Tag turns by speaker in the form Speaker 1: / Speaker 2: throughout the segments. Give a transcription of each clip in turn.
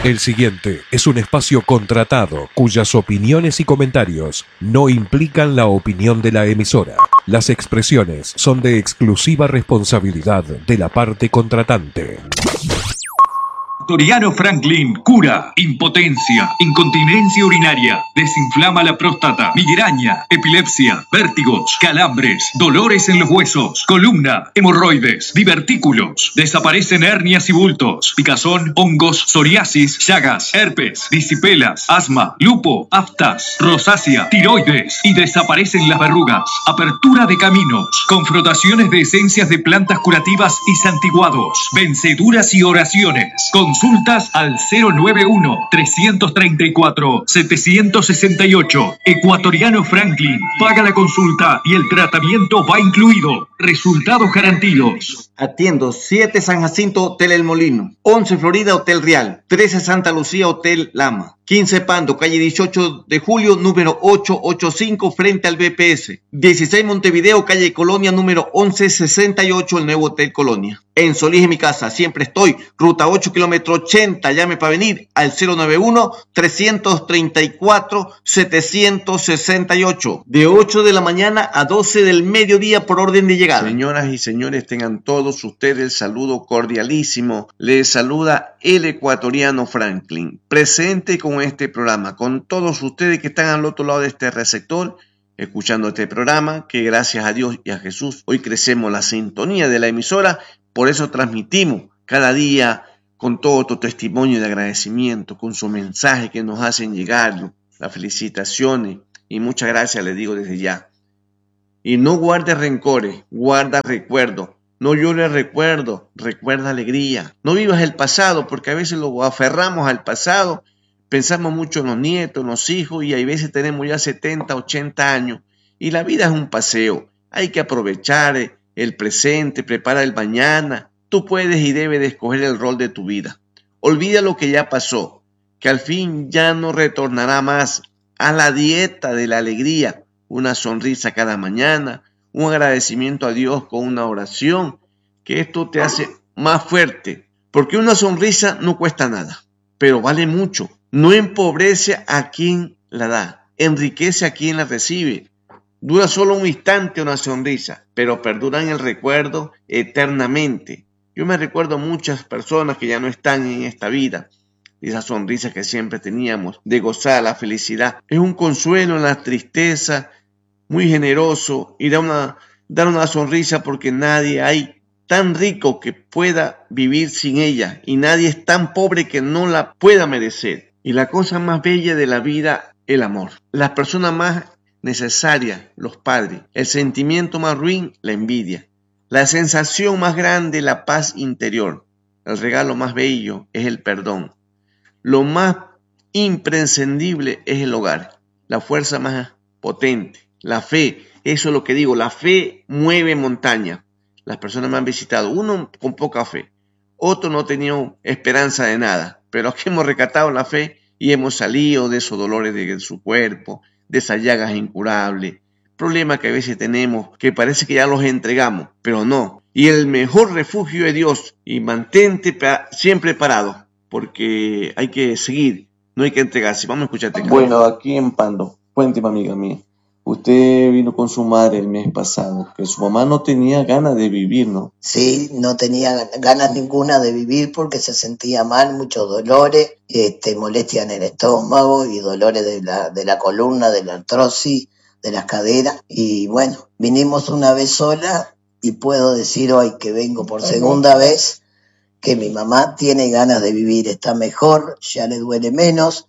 Speaker 1: El siguiente es un espacio contratado cuyas opiniones y comentarios no implican la opinión de la emisora. Las expresiones son de exclusiva responsabilidad de la parte contratante.
Speaker 2: Ecuatoriano Franklin cura impotencia, incontinencia urinaria, desinflama la próstata, migraña, epilepsia, vértigos, calambres, dolores en los huesos, columna, hemorroides, divertículos, desaparecen hernias y bultos, picazón, hongos, psoriasis, llagas, herpes, disipelas, asma, lupo, aftas, rosácea, tiroides y desaparecen las verrugas. Apertura de caminos, confrontaciones de esencias de plantas curativas y santiguados, venceduras y oraciones. Consultas al 091-334-768. Ecuatoriano Franklin. Paga la consulta y el tratamiento va incluido. Resultados garantidos.
Speaker 3: Atiendo 7 San Jacinto Hotel El Molino, 11 Florida Hotel Real, 13 Santa Lucía Hotel Lama, 15 Pando, calle 18 de julio, número 885, frente al BPS. 16 Montevideo, calle Colonia, número 1168, el nuevo Hotel Colonia. En Solís, en mi casa, siempre estoy. Ruta 8, kilómetro 80, llame para venir al 091-334-768. De 8 de la mañana a 12 del mediodía por orden de llegada.
Speaker 4: Señoras y señores, tengan todos ustedes el saludo cordialísimo. Les saluda el ecuatoriano Franklin, presente con este programa, con todos ustedes que están al otro lado de este receptor, escuchando este programa, que gracias a Dios y a Jesús hoy crecemos la sintonía de la emisora. Por eso transmitimos cada día con todo tu testimonio de agradecimiento, con su mensaje que nos hacen llegar, las felicitaciones, y muchas gracias les digo desde ya. Y no guardes rencores, guarda recuerdos. No llores recuerdo, recuerda alegría. No vivas el pasado, porque a veces lo aferramos al pasado, pensamos mucho en los nietos, en los hijos, y a veces tenemos ya 70, 80 años, y la vida es un paseo. Hay que aprovechar el presente, prepara el mañana. Tú puedes y debes de escoger el rol de tu vida. Olvida lo que ya pasó, que al fin ya no retornará más. A la dieta de la alegría, una sonrisa cada mañana, un agradecimiento a Dios con una oración, que esto te hace más fuerte, porque una sonrisa no cuesta nada, pero vale mucho. No empobrece a quien la da, enriquece a quien la recibe. Dura solo un instante una sonrisa, pero perdura en el recuerdo eternamente. Yo me recuerdo muchas personas que ya no están en esta vida. Esa sonrisa que siempre teníamos, de gozar la felicidad. Es un consuelo en la tristeza, muy generoso, y dar una sonrisa, porque nadie hay tan rico que pueda vivir sin ella, y nadie es tan pobre que no la pueda merecer. Y la cosa más bella de la vida, el amor. Las personas más necesarias, los padres. El sentimiento más ruin, la envidia. La sensación más grande, la paz interior. El regalo más bello es el perdón. Lo más imprescindible es el hogar. La fuerza más potente, la fe. Eso es lo que digo, la fe mueve montaña. Las personas me han visitado, uno con poca fe, otro no tenía esperanza de nada, pero aquí hemos rescatado la fe y hemos salido de esos dolores de su cuerpo, de esas llagas incurables, problemas que a veces tenemos, que parece que ya los entregamos, pero no. Y el mejor refugio es Dios, y mantente siempre parado, porque hay que seguir, no hay que entregarse. Vamos a escucharte.
Speaker 5: Bueno, aquí en Pando, cuénteme, amiga mía. Usted vino con su madre el mes pasado, que su mamá no tenía ganas de vivir, ¿no?
Speaker 6: Sí, no tenía ganas ninguna de vivir porque se sentía mal, muchos dolores, molestia en el estómago y dolores de la columna, de la artrosis, de las caderas. Y bueno, vinimos una vez sola y puedo decir hoy que vengo por segunda vez que mi mamá tiene ganas de vivir, está mejor, ya le duele menos.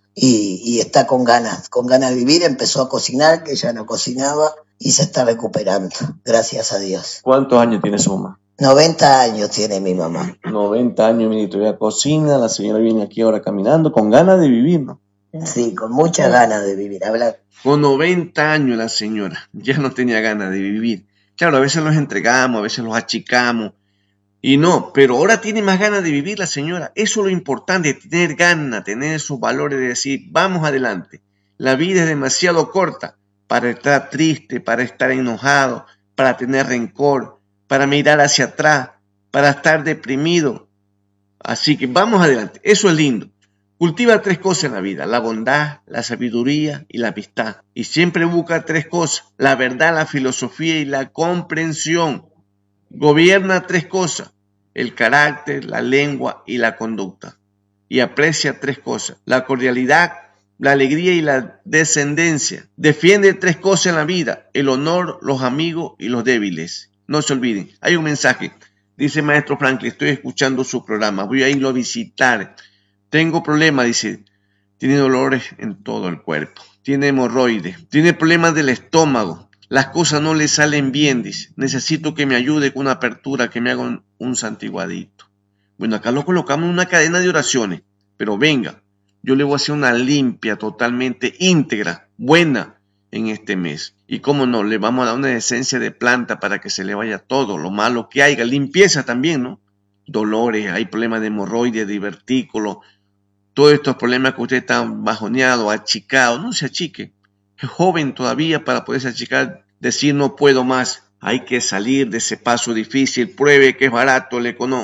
Speaker 6: Y está con ganas de vivir. Empezó a cocinar, que ella no cocinaba, y se está recuperando, gracias a Dios.
Speaker 5: ¿Cuántos años tiene su mamá?
Speaker 6: 90 años tiene mi mamá.
Speaker 5: 90 años, mire, todavía cocina, la señora viene aquí ahora caminando, con ganas de vivir, ¿no?
Speaker 6: Sí, con muchas ganas de vivir, hablar.
Speaker 4: Con 90 años la señora ya no tenía ganas de vivir. Claro, a veces los entregamos, a veces los achicamos, y no, pero ahora tiene más ganas de vivir la señora. Eso es lo importante, tener ganas, tener esos valores de decir, vamos adelante. La vida es demasiado corta para estar triste, para estar enojado, para tener rencor, para mirar hacia atrás, para estar deprimido. Así que vamos adelante, eso es lindo. Cultiva 3 cosas en la vida: la bondad, la sabiduría y la amistad. Y siempre busca 3 cosas: la verdad, la filosofía y la comprensión. Gobierna 3 cosas: el carácter, la lengua y la conducta. Y aprecia 3 cosas: la cordialidad, la alegría y la descendencia. Defiende 3 cosas en la vida: el honor, los amigos y los débiles. No se olviden. Hay un mensaje. Dice Maestro Franklin: estoy escuchando su programa, voy a irlo a visitar. Tengo problemas, dice. Tiene dolores en todo el cuerpo. Tiene hemorroides. Tiene problemas del estómago. Las cosas no le salen bien, dice. Necesito que me ayude con una apertura, que me haga un santiguadito. Bueno, acá lo colocamos en una cadena de oraciones. Pero venga, yo le voy a hacer una limpia totalmente íntegra, buena en este mes. Y cómo no, le vamos a dar una esencia de planta para que se le vaya todo lo malo que haya. Limpieza también, ¿no? Dolores, hay problemas de hemorroides, divertículos. Todos estos problemas que usted está bajoneado, achicado, no se achique. Es joven todavía para poderse achicar, decir no puedo más. Hay que salir de ese paso difícil. Pruebe que es barato,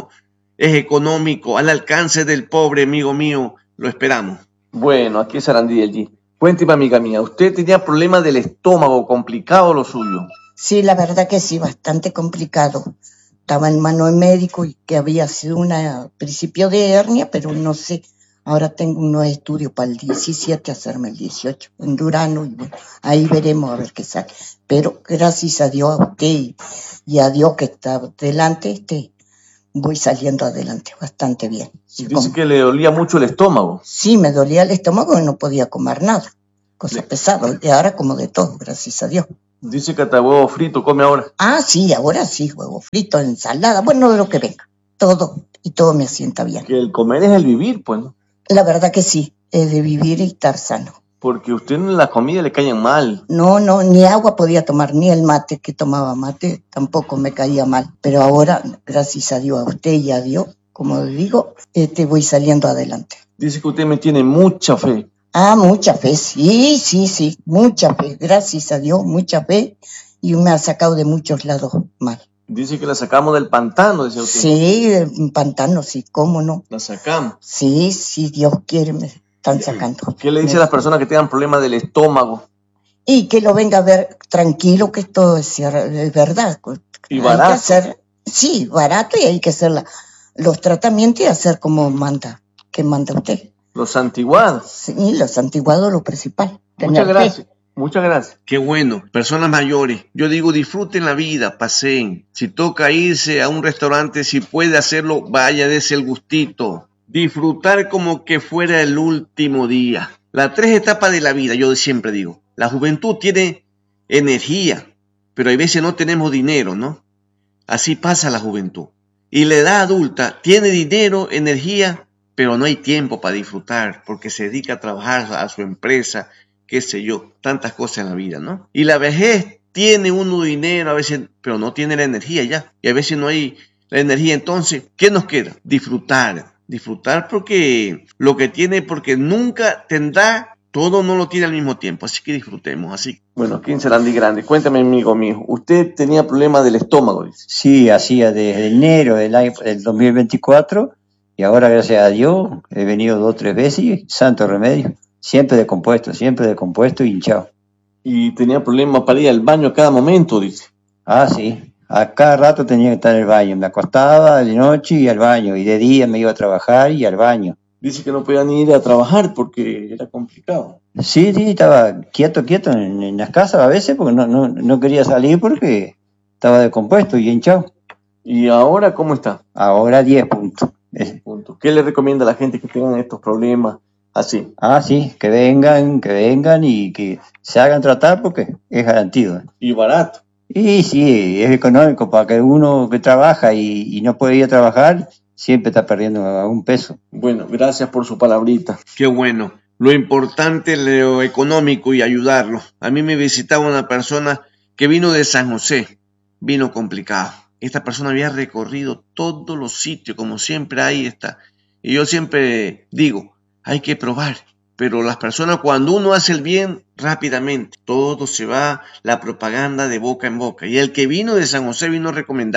Speaker 4: es económico, al alcance del pobre, amigo mío. Lo esperamos.
Speaker 5: Bueno, aquí es Sarandí del G. Cuénteme, amiga mía, ¿usted tenía problemas del estómago, complicado lo suyo?
Speaker 7: Sí, la verdad que sí, bastante complicado. Estaba en manos de médico y que había sido un principio de hernia, pero no sé. Ahora tengo unos estudios para el 17, hacerme el 18 en Durano, y bueno, ahí veremos a ver qué sale. Pero gracias a Dios, a usted y a Dios que está delante, voy saliendo adelante bastante bien.
Speaker 5: Dice que le dolía mucho el estómago.
Speaker 7: Sí, me dolía el estómago y no podía comer nada, cosa pesada. Y ahora como de todo, gracias a Dios.
Speaker 5: Dice que hasta huevo frito come ahora.
Speaker 7: Ah, sí, ahora sí, huevo frito, ensalada, bueno, de lo que venga. Todo, y todo me asienta bien.
Speaker 5: Que el comer es el vivir, pues, ¿no?
Speaker 7: La verdad que sí, es de vivir y estar sano.
Speaker 5: Porque a usted en la comida le caen mal.
Speaker 7: No, ni agua podía tomar, ni el mate que tomaba mate tampoco me caía mal. Pero ahora, gracias a Dios, a usted y a Dios, como digo, voy saliendo adelante.
Speaker 5: Dice que usted me tiene mucha fe.
Speaker 7: Ah, mucha fe, sí, mucha fe. Gracias a Dios, mucha fe. Y me ha sacado de muchos lados mal.
Speaker 5: Dice que la sacamos del pantano, decía usted.
Speaker 7: Sí, del pantano, sí, cómo no.
Speaker 5: La sacamos.
Speaker 7: Sí, si Dios quiere, me están sacando.
Speaker 5: ¿Qué le dice a las personas que tengan problemas del estómago?
Speaker 7: Y que lo venga a ver tranquilo, que esto es verdad.
Speaker 5: Y barato.
Speaker 7: Hay que hacer, sí, barato, y hay que hacer los tratamientos y hacer como manda, que manda usted.
Speaker 5: Los santiguados.
Speaker 7: Sí, los santiguados, lo principal.
Speaker 5: Muchas gracias. Muchas gracias.
Speaker 4: Qué bueno. Personas mayores, yo digo, disfruten la vida, paseen. Si toca irse a un restaurante, si puede hacerlo, vaya, dése el gustito. Disfrutar como que fuera el último día. Las 3 etapas de la vida, yo siempre digo. La juventud tiene energía, pero hay veces no tenemos dinero, ¿no? Así pasa la juventud. Y la edad adulta tiene dinero, energía, pero no hay tiempo para disfrutar, porque se dedica a trabajar a su empresa, qué sé yo, tantas cosas en la vida, ¿no? Y la vejez tiene uno dinero a veces, pero no tiene la energía ya. Y a veces no hay la energía. Entonces, ¿qué nos queda? Disfrutar porque lo que tiene, porque nunca tendrá, todo no lo tiene al mismo tiempo. Así que disfrutemos, así.
Speaker 5: Bueno, 15 Landy Grande, cuéntame, amigo mío, ¿usted tenía problemas del estómago? Dice.
Speaker 8: Sí, hacía desde enero del 2024 y ahora, gracias a Dios, he venido 2 o 3 veces y santo remedio. Siempre descompuesto y hinchado.
Speaker 5: Y tenía problemas para ir al baño a cada momento, dice.
Speaker 8: Ah, sí. A cada rato tenía que estar en el baño. Me acostaba de noche y al baño. Y de día me iba a trabajar y al baño.
Speaker 5: Dice que no podía ni ir a trabajar porque era complicado.
Speaker 8: Sí, estaba quieto en las casas a veces porque no quería salir porque estaba descompuesto y hinchado.
Speaker 5: ¿Y ahora cómo está?
Speaker 8: Ahora 10 puntos.
Speaker 5: ¿Qué le recomienda a la gente que tengan estos problemas así?
Speaker 8: Ah, sí, que vengan y que se hagan tratar porque es garantido.
Speaker 5: Y barato.
Speaker 8: Y sí, es económico para que uno que trabaja y no puede ir a trabajar, siempre está perdiendo algún peso.
Speaker 5: Bueno, gracias por su palabrita.
Speaker 4: Qué bueno. Lo importante es lo económico y ayudarlo. A mí me visitaba una persona que vino de San José, vino complicado. Esta persona había recorrido todos los sitios, como siempre ahí está. Y yo siempre digo, hay que probar. Pero las personas, cuando uno hace el bien, rápidamente, todo se va, la propaganda de boca en boca. Y el que vino de San José vino recomendado.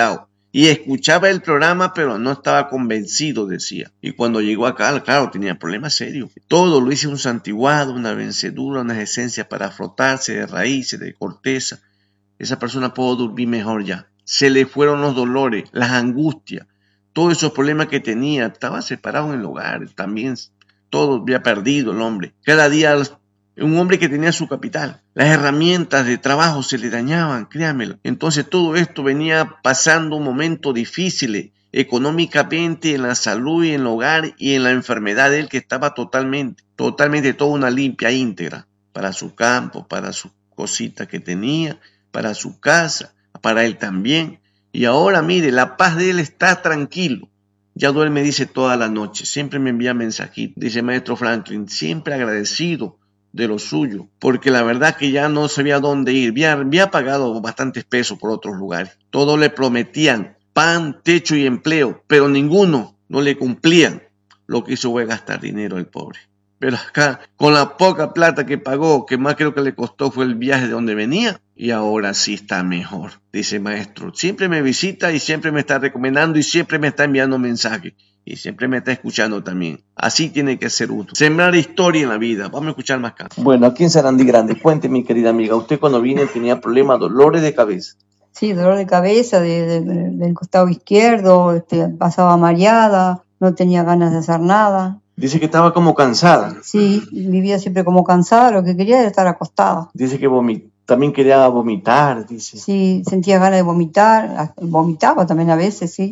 Speaker 4: y escuchaba el programa, pero no estaba convencido, decía. Y cuando llegó acá, claro, tenía problemas serios. Todo lo hice un santiguado, una vencedura, unas esencias para frotarse de raíces, de corteza. Esa persona pudo dormir mejor ya. Se le fueron los dolores, las angustias, todos esos problemas que tenía. Estaba separado en el hogar, también todo había perdido el hombre. Cada día un hombre que tenía su capital. Las herramientas de trabajo se le dañaban, créanmelo. Entonces todo esto venía pasando un momento difícil económicamente, en la salud y en el hogar y en la enfermedad de él, que estaba totalmente toda una limpia íntegra para su campo, para sus cositas que tenía, para su casa, para él también. Y ahora mire, la paz de él está tranquilo. Ya duerme, dice, toda la noche. Siempre me envía mensajitos. Dice Maestro Franklin, siempre agradecido de lo suyo, porque la verdad que ya no sabía dónde ir. Había pagado bastantes pesos por otros lugares. Todos le prometían pan, techo y empleo, pero ninguno no le cumplían. Lo que hizo fue gastar dinero el pobre. Pero acá, con la poca plata que pagó, que más creo que le costó fue el viaje de donde venía, y ahora sí está mejor, dice Maestro. Siempre me visita y siempre me está recomendando y siempre me está enviando mensajes. Y siempre me está escuchando también. Así tiene que ser uno. Sembrar historia en la vida. Vamos a escuchar más casos.
Speaker 5: Bueno, aquí en Sarandí Grande, cuente, mi querida amiga, usted cuando vine tenía problemas, dolores de cabeza.
Speaker 9: Sí, dolor de cabeza del costado izquierdo, pasaba mareada, no tenía ganas de hacer nada.
Speaker 5: Dice que estaba como cansada.
Speaker 9: Sí, vivía siempre como cansada, lo que quería era estar acostada.
Speaker 5: Dice que también quería vomitar, dice.
Speaker 9: Sí, sentía ganas de vomitar, vomitaba también a veces, sí.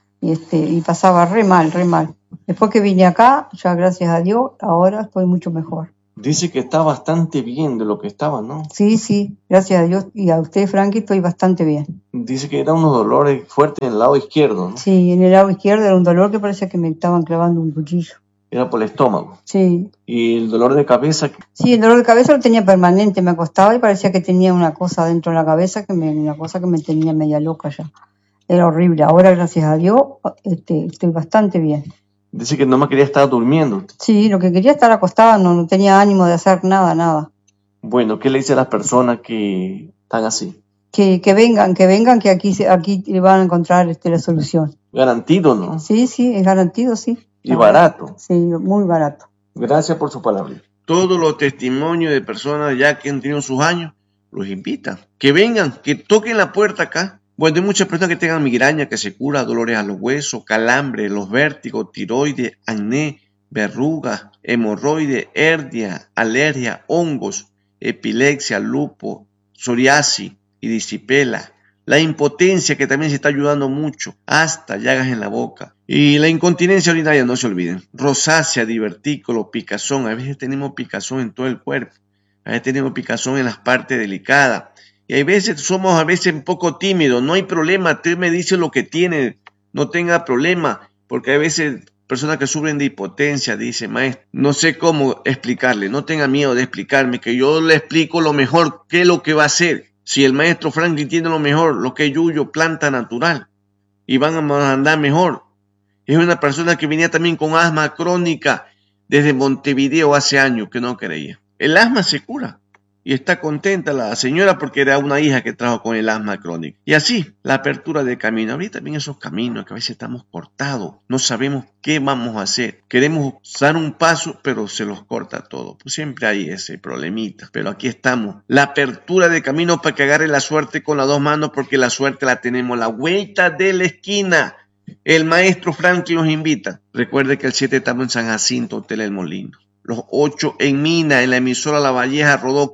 Speaker 9: Y pasaba re mal, re mal. Después que vine acá, ya gracias a Dios, ahora estoy mucho mejor.
Speaker 5: Dice que está bastante bien de lo que estaba, ¿no?
Speaker 9: Sí, sí, gracias a Dios. Y a usted, Frankie, estoy bastante bien.
Speaker 5: Dice que eran unos dolores fuertes en el lado izquierdo, ¿no?
Speaker 9: Sí, en el lado izquierdo era un dolor que parecía que me estaban clavando un cuchillo.
Speaker 5: Era por el estómago.
Speaker 9: Sí.
Speaker 5: ¿Y el dolor de cabeza?
Speaker 9: Sí, el dolor de cabeza lo tenía permanente, me acostaba y parecía que tenía una cosa dentro de la cabeza, una cosa que me tenía media loca ya. Era horrible. Ahora, gracias a Dios, estoy bastante bien.
Speaker 5: Dice que no me quería estar durmiendo.
Speaker 9: Sí, lo que quería estar acostada, no tenía ánimo de hacer nada.
Speaker 5: Bueno, ¿qué le dice a las personas que están así?
Speaker 9: Que vengan, que aquí van a encontrar la solución.
Speaker 5: Garantido, ¿no?
Speaker 9: Sí, es garantido, sí.
Speaker 5: Y barato.
Speaker 9: Sí, muy barato.
Speaker 5: Gracias por su palabra.
Speaker 4: Todos los testimonios de personas ya que han tenido sus años, los invitan. Que vengan, que toquen la puerta acá. Bueno, hay muchas personas que tengan migraña, que se cura, dolores a los huesos, calambres, los vértigos, tiroides, acné, verrugas, hemorroides, hernia, alergia, hongos, epilepsia, lupus, psoriasis y disipela. La impotencia, que también se está ayudando mucho, hasta llagas en la boca. Y la incontinencia urinaria, no se olviden. Rosácea, divertículo, picazón. A veces tenemos picazón en todo el cuerpo. A veces tenemos picazón en las partes delicadas. Y hay veces somos un poco tímidos. No hay problema. Usted me dice lo que tiene. No tenga problema. Porque hay veces personas que sufren de hipotencia, dice maestro. No sé cómo explicarle. No tenga miedo de explicarme. Que yo le explico lo mejor. ¿Qué es lo que va a hacer? Si el maestro Franklin tiene lo mejor, lo que es yuyo, planta natural, y van a andar mejor. Es una persona que venía también con asma crónica desde Montevideo hace años, que no creía. El asma se cura y está contenta la señora porque era una hija que trajo con el asma crónica. Y así, la apertura de camino. Ahorita también esos caminos que a veces estamos cortados, no sabemos qué vamos a hacer. Queremos dar un paso, pero se los corta todo. Pues siempre hay ese problemita. Pero aquí estamos. La apertura de camino para que agarre la suerte con las dos manos, porque la suerte la tenemos a la vuelta de la esquina. El maestro Franklin los invita. Recuerde que el 7 estamos en San Jacinto, Hotel El Molino. Los 8 en Mina, en la emisora La Valleja, rodó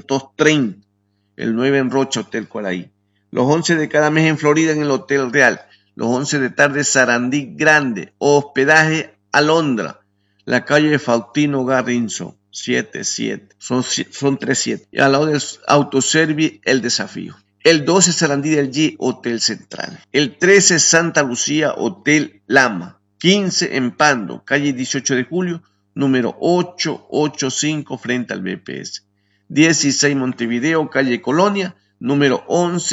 Speaker 4: 530. El 9 en Rocha, Hotel Coraí. Los 11 de cada mes en Florida, en el Hotel Real. Los 11 de tarde, Sarandí Grande. Hospedaje Alondra. La calle Faustino Garrinzo, 77. Son 37. Y al lado del Autoservice, El Desafío. El 12, Sarandí del G, Hotel Central. El 13, Santa Lucía, Hotel Lama. 15, en Pando, calle 18 de Julio, número 885, frente al BPS. 16, Montevideo, calle Colonia, número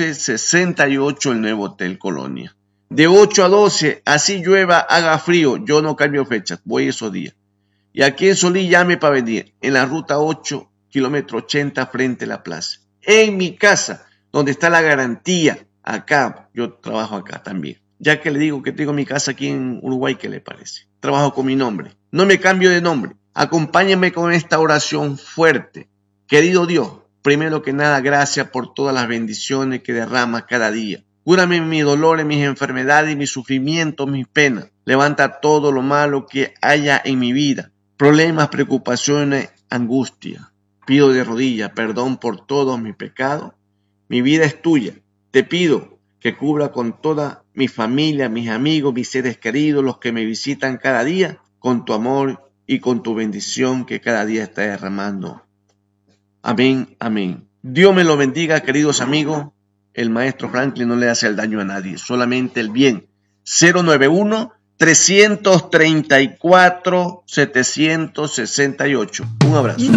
Speaker 4: 1168, el nuevo Hotel Colonia. De 8 a 12, así llueva, haga frío, yo no cambio fechas, voy esos días. Y aquí en Solí, llame para venir, en la ruta 8, kilómetro 80, frente a la plaza. En mi casa, donde está la garantía, acá, yo trabajo acá también. Ya que le digo que tengo mi casa aquí en Uruguay, ¿qué le parece? Trabajo con mi nombre. No me cambio de nombre. Acompáñenme con esta oración fuerte. Querido Dios, primero que nada, gracias por todas las bendiciones que derramas cada día. Cúrame mis dolores, mis enfermedades, mis sufrimientos, mis penas. Levanta todo lo malo que haya en mi vida. Problemas, preocupaciones, angustia. Pido de rodillas perdón por todos mis pecados. Mi vida es tuya. Te pido que cubra con toda mi familia, mis amigos, mis seres queridos, los que me visitan cada día, con tu amor y con tu bendición que cada día está derramando. Amén, amén. Dios me lo bendiga, queridos amigos. El maestro Franklin no le hace el daño a nadie, solamente el bien. 091-334-768. Un abrazo.